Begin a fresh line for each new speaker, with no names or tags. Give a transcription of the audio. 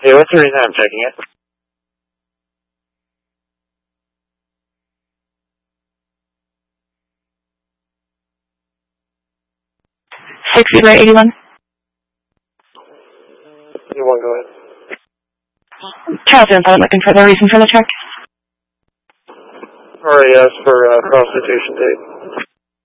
Yeah, what's the reason I'm checking it?
By 81.
81, go ahead.
Child info, looking for the reason for the check.
Alright, yes, for prostitution date.